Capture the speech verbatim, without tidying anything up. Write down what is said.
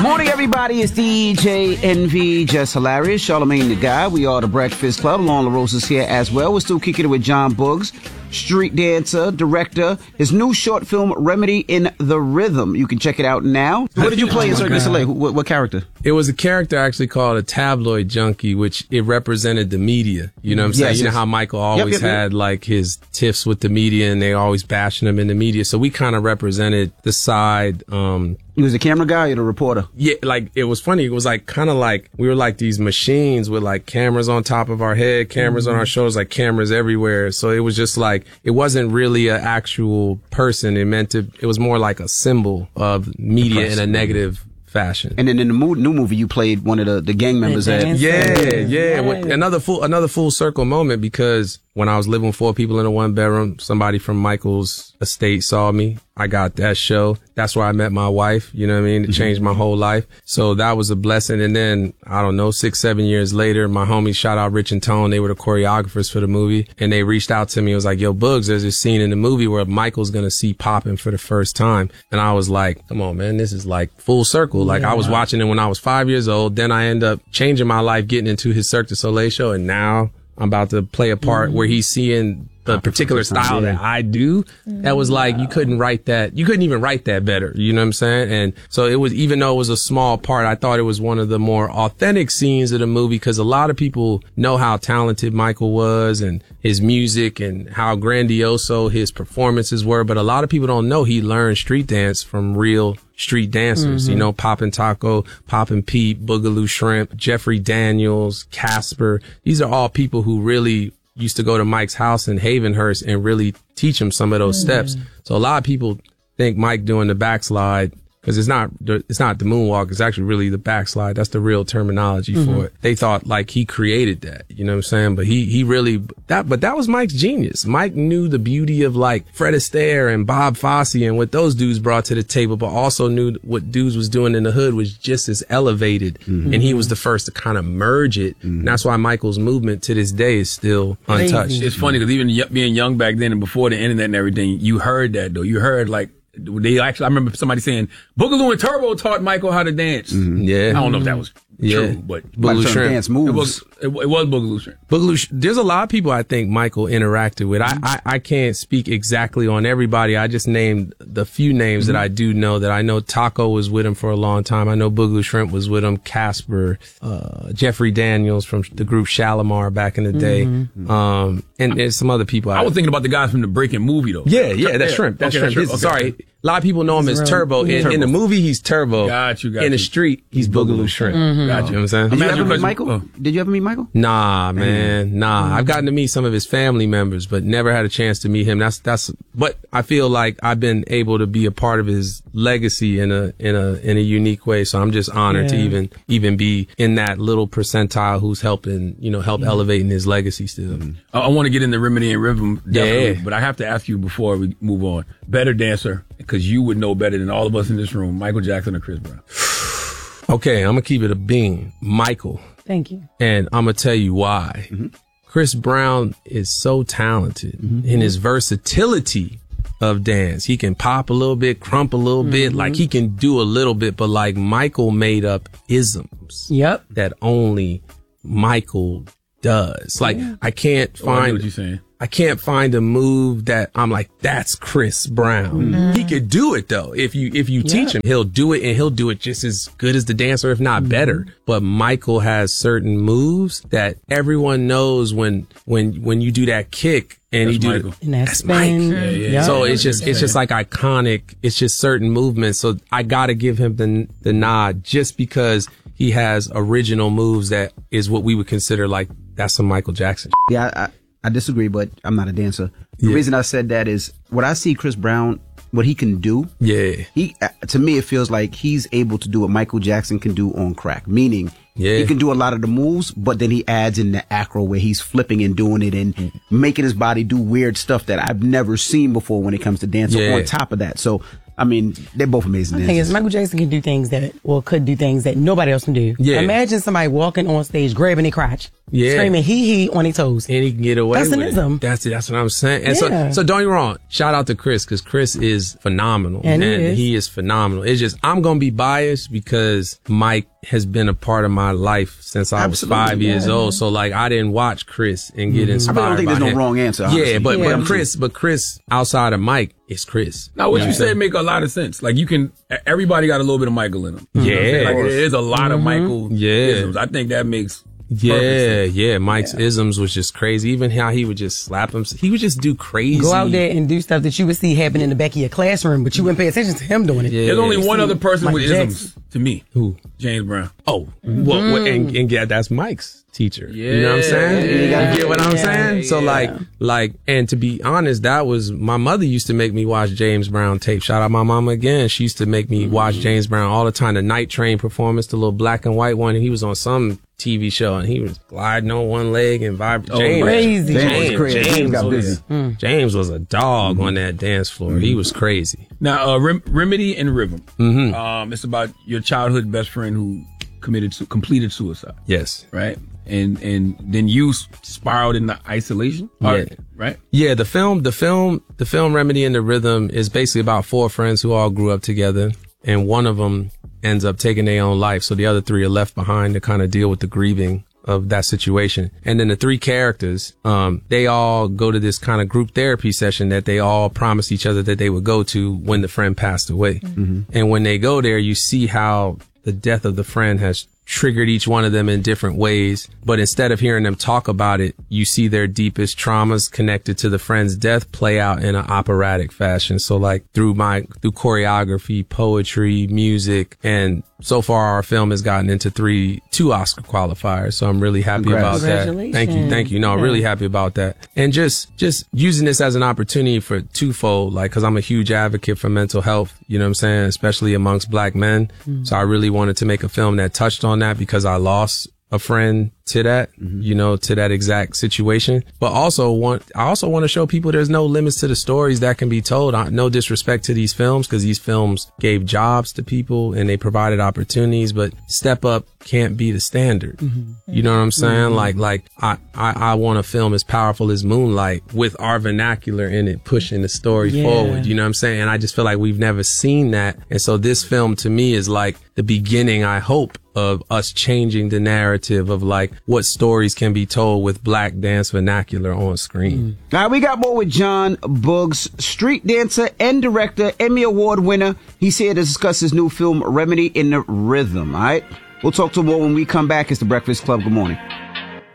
morning, everybody. It's D J Envy, Just Hilarious, Charlamagne the Guy. We are the Breakfast Club. Lauren LaRosa is here as well. We're still kicking it with John Boogs, street dancer, director. His new short film, Remedy in the Rhythm. You can check it out now. What did you play in Cirque du Soleil? What, what character? It was a character actually called a tabloid junkie, which it represented the media. You know what I'm saying? Yes, you know yes. how Michael always Yep, yep, yep. had like his tiffs with the media and they always bashing him in the media. So we kind of represented the side, um, He was the camera guy or the reporter? yeah, like it was funny. It was like kind of like we were like these machines with like cameras on top of our head, cameras Mm-hmm. on our shoulders, like cameras everywhere. So it was just like it wasn't really an actual person. It meant to. It was more like a symbol of media in a negative fashion. And then in the mo- new movie, you played one of the, the gang members The at... dance- Yeah, yeah. Right. Well, Another full, another full circle moment because when I was living with four people in a one bedroom, somebody from Michael's estate saw me. I got that show. That's where I met my wife. You know what I mean? It changed my whole life. So that was a blessing. And then, I don't know, six, seven years later, my homies, shout out Rich and Tone. They were the choreographers for the movie. And they reached out to me. It was like, yo, Bugs, there's this scene in the movie where Michael's going to see Poppin' for the first time. And I was like, come on, man, this is like full circle. Like I was watching it when I was five years old. Then I end up changing my life, getting into his Cirque du Soleil show. And now I'm about to play a part where he's seeing the particular style that I do. That was like, you couldn't write that. You couldn't even write that better. You know what I'm saying? And so it was, even though it was a small part, I thought it was one of the more authentic scenes of the movie because a lot of people know how talented Michael was and his music and how grandioso his performances were. But a lot of people don't know he learned street dance from real street dancers, you know, Poppin' Taco, Poppin' Pete, Boogaloo Shrimp, Jeffrey Daniels, Casper. These are all people who really used to go to Mike's house in Havenhurst and really teach him some of those steps. So a lot of people think Mike doing the backslide because it's not the, it's not the moonwalk. It's actually really the backslide. That's the real terminology for it. They thought like he created that, you know what I'm saying? But he, he really, that, but that was Mike's genius. Mike knew the beauty of like Fred Astaire and Bob Fosse and what those dudes brought to the table, but also knew what dudes was doing in the hood was just as elevated. And he was the first to kind of merge it. And that's why Michael's movement to this day is still untouched. It's funny because even y- being young back then and before the internet and everything, you heard that though. You heard like, they actually, I remember somebody saying, Boogaloo and Turbo taught Michael how to dance. Yeah. I don't know if that was Yeah. true, but Like Boogaloo certain Shrimp. dance it moves. was, it, it was Boogaloo Shrimp. Boogaloo, Sh- there's a lot of people I think Michael interacted with. I, I, I can't speak exactly on everybody. I just named the few names that I do know that I know Taco was with him for a long time. I know Boogaloo Shrimp was with him, Casper, uh, Jeffrey Daniels from the group Shalimar back in the day. Um, and there's some other people. I was thinking about the guys from the Breaking movie though. yeah, yeah, that's Shrimp. That's Okay, Shrimp. that's His- Shrimp. Okay. Sorry. A lot of people know him as Turbo. In, in the movie, he's Turbo. Got you, got in the you. street, he's Boogaloo Shrimp. Got You know what I'm saying? Did you Imagine ever meet because- Michael? oh. Did you ever meet Michael? Nah, man, nah. I've gotten to meet some of his family members, but never had a chance to meet him. That's that's. But I feel like I've been able to be a part of his legacy in a in a in a unique way. So I'm just honored to Yeah. even even be in that little percentile who's helping, you know, help elevating his legacy still. I, I want to get into Remedy and Rhythm, definitely, Yeah. but I have to ask you before we move on. Better dancer, because you would know better than all of us in this room, Michael Jackson or Chris Brown? Okay, I'm gonna keep it a bean, Michael, Thank you. and I'm gonna tell you why. Chris Brown is so talented in his versatility of dance. He can pop a little bit, crump a little bit, like he can do a little bit, but like Michael made up isms Yep. that only Michael does. Like I can't Oh, I know find what you're saying. I can't find a move that I'm like, that's Chris Brown. He could do it though. If you, if you teach him, he'll do it and he'll do it just as good as the dancer, if not better. But Michael has certain moves that everyone knows when, when, when you do that kick and That's you do Michael. And that That's spin. Mike. Yeah, yeah. Yep. So it's just, it's just like iconic. It's just certain movements. So I gotta give him the, the nod just because he has original moves that is what we would consider like, that's some Michael Jackson. Yeah, I, I, I disagree, but I'm not a dancer. The Yeah. reason I said that is what I see Chris Brown, what he can do. Yeah. He, uh, to me, it feels like he's able to do what Michael Jackson can do on crack. Meaning, Yeah. he can do a lot of the moves, but then he adds in the acro where he's flipping and doing it and making his body do weird stuff that I've never seen before when it comes to dance. Yeah. On top of that, so I mean, they're both amazing The thing dancers. is, Michael Jackson can do things that, well, could do things that nobody else can do. Yeah. Imagine somebody walking on stage, grabbing their crotch. Yeah. screaming hee hee on his toes. And he can get away That's with an it. ism. That's it. That's what I'm saying. And Yeah. so, so don't get me wrong. Shout out to Chris, because Chris is phenomenal. And he is. he is phenomenal. It's just, I'm going to be biased because Mike has been a part of my life since I Absolutely, was five yeah. years old. So like, I didn't watch Chris and get I inspired really don't think by there's no him. wrong answer, honestly. Yeah, but, Yeah. but Chris, but Chris outside of Mike is Chris. Now, what Yeah. you said make a lot of sense. Like, you can, everybody got a little bit of Michael in them. You know what I'm saying? Yeah. Like, there is a lot of Michael. Yeah. isms. I think that makes Yeah, perfect sense. yeah. Mike's isms was just crazy. Even how he would just slap him. He would just do crazy. Go out there and do stuff that you would see happen in the back of your classroom, but you wouldn't pay attention to him doing it. Yeah. There's only one other person Michael with Jackson. isms to me. Who? James Brown. Oh, well, well, and, and yeah, that's Mike's teacher. You know what I'm saying? Yeah, you gotta You get what I'm yeah, saying? So yeah. like, like, and to be honest, that was, my mother used to make me watch James Brown tape. Shout out my mama again. She used to make me watch James Brown all the time. The Night Train performance, the little black and white one. And he was on some T V show and he was gliding on one leg and vibrating. crazy. James James, was crazy. James, James got was, busy. James was a dog on that dance floor. He was crazy. Now, uh, Rem- Remedy and Rhythm. Mm-hmm. Um, it's about your childhood best friend who committed, su- completed suicide, Yes. right? And and then you s- spiraled into isolation, Or- Yeah. right? Yeah, the film, the film, the film Remedy and the Rhythm is basically about four friends who all grew up together, and one of them ends up taking their own life. So the other three are left behind to kind of deal with the grieving of that situation. And then the three characters, um, they all go to this kind of group therapy session that they all promised each other that they would go to when the friend passed away. Mm-hmm. And when they go there, you see how the death of the friend has triggered each one of them in different ways. But instead of hearing them talk about it, you see their deepest traumas connected to the friend's death play out in an operatic fashion. So like through my, through choreography, poetry, music, and so far our film has gotten into three, two Oscar qualifiers. So I'm really happy Congrats. about that. Congratulations. Thank you. Thank you. No, I'm really happy about that. And just, just using this as an opportunity for twofold, like, cause I'm a huge advocate for mental health, you know what I'm saying? Especially amongst black men. Mm. So I really wanted to make a film that touched on that because I lost a friend to that, mm-hmm. you know, to that exact situation. But also want, I also want to show people there's no limits to the stories that can be told. I, no disrespect to these films, because these films gave jobs to people and they provided opportunities, but Step Up can't be the standard. Mm-hmm. You know what I'm saying? Mm-hmm. Like, like I, I, I want a film as powerful as Moonlight with our vernacular in it, pushing the story yeah. forward. You know what I'm saying? And I just feel like we've never seen that. And so this film to me is like the beginning, I hope, of us changing the narrative of like what stories can be told with black dance vernacular on screen. Mm. All right, we got more with John Buggs, street dancer and director, Emmy Award winner. He's here to discuss his new film, Remedy in the Rhythm. All right, we'll talk to more when we come back. It's The Breakfast Club. Good morning.